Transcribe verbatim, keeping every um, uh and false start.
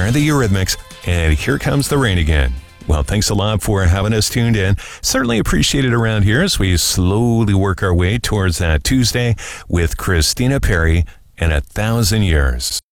are the Eurythmics, and Here Comes the Rain Again. Well, thanks a lot for having us tuned in. Certainly appreciate it around here as we slowly work our way towards that Tuesday with Christina Perri and A Thousand Years.